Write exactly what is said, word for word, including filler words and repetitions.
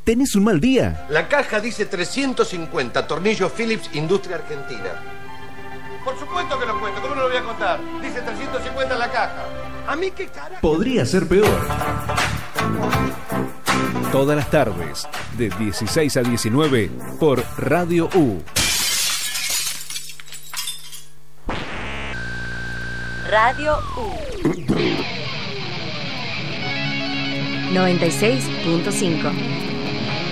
tenés un mal día. La caja dice trescientos cincuenta, tornillos Phillips, Industria Argentina. Por supuesto que lo cuento, ¿cómo no lo voy a contar? Dice trescientos cincuenta en la caja. ¿A mí qué carajo? Podría ser peor. Todas las tardes, de dieciséis a diecinueve, por Radio U. Radio U noventa y seis punto cinco.